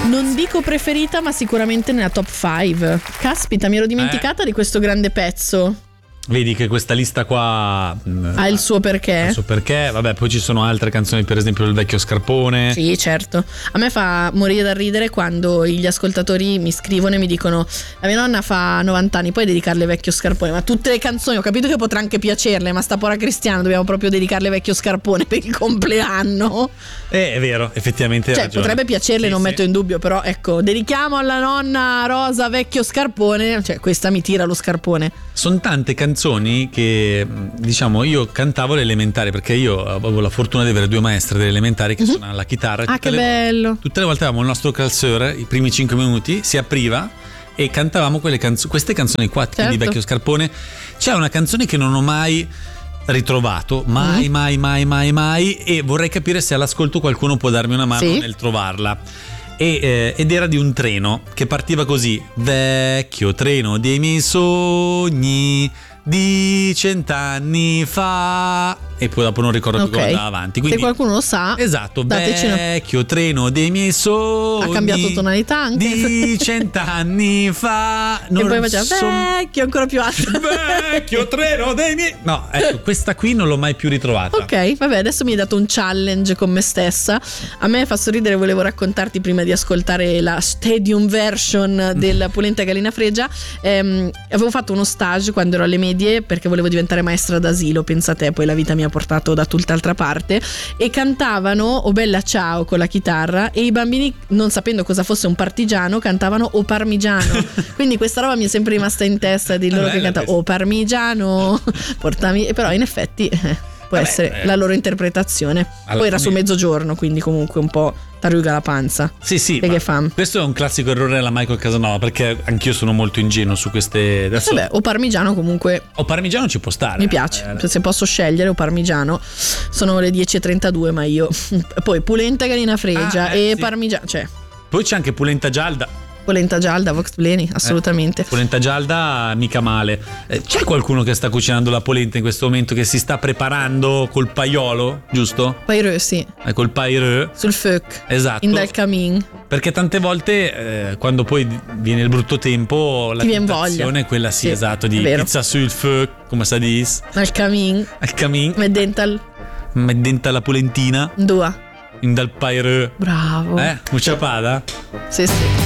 Non dico preferita, ma sicuramente nella top 5. Caspita, mi ero dimenticata di questo grande pezzo. Vedi che questa lista qua ha il suo perché. Vabbè, poi ci sono altre canzoni, per esempio Il vecchio scarpone. Sì, certo. A me fa morire da ridere quando gli ascoltatori mi scrivono e mi dicono: la mia nonna fa 90 anni, puoi dedicarle Vecchio Scarpone? Ma tutte le canzoni, ho capito che potrà anche piacerle, ma sta pora Cristiano, dobbiamo proprio dedicarle Vecchio Scarpone per il compleanno. È vero, effettivamente hai ragione. Potrebbe piacerle, sì, non metto in dubbio, però ecco, dedichiamo alla nonna Rosa Vecchio Scarpone, cioè questa mi tira lo scarpone. Sono tante canzoni che, diciamo, io cantavo alle elementari, perché io avevo la fortuna di avere due maestre delle elementari che suonavano la chitarra. Ah, che bello! Tutte le volte avevamo il nostro classeur, i primi 5 minuti, si apriva e cantavamo queste canzoni qua, certo, di Vecchio Scarpone. C'è una canzone che non ho mai ritrovato, mai, e vorrei capire se all'ascolto qualcuno può darmi una mano, sì, nel trovarla. Ed era di un treno che partiva così: vecchio treno dei miei sogni di 100 anni fa, e poi dopo non ricordo più come andava avanti. Quindi, se qualcuno lo sa, esatto, vecchio treno dei miei sogni, ha cambiato tonalità anche, di 100 anni fa, e poi faceva vecchio ancora più alto, vecchio treno dei miei. No, ecco, questa qui non l'ho mai più ritrovata. Ok, vabbè, adesso mi hai dato un challenge con me stessa. A me fa sorridere, volevo raccontarti prima di ascoltare la stadium version della Polenta Galina Fregia. Avevo fatto uno stage quando ero alle medie perché volevo diventare maestra d'asilo, pensa te, poi la vita mi ha portato da tutt'altra parte, e cantavano O bella ciao con la chitarra, e i bambini, non sapendo cosa fosse un partigiano, cantavano O parmigiano. Quindi questa roba mi è sempre rimasta in testa, di loro che cantano O parmigiano portami, però in effetti può essere la loro interpretazione. Poi era su mezzogiorno, quindi comunque un po' taruga la panza. Sì, che fan? Questo è un classico errore della Michael Casanova, perché anch'io sono molto ingenuo su queste. Adesso, vabbè, O parmigiano comunque. O parmigiano ci può stare. Mi piace, se posso scegliere O parmigiano. Sono le 10:32, ma io poi Polenta Galina Fregia e sì, parmigiano, cioè. Poi c'è anche Polenta Gialda. Polenta Gialda, Vox Pleni, assolutamente. Polenta Gialda mica male. C'è qualcuno che sta cucinando la polenta in questo momento, che si sta preparando col paiolo, giusto? Paireux, sì. Col paireux. Sul feuc. Esatto. In dal camin. Perché tante volte quando poi viene il brutto tempo, la tentazione è quella, sì, esatto, di pizza sul feuc, come si dice? Al camin. Al camin. Meddenta la polentina. Dua. In dal paireux. Bravo. Mucciapada? Sì.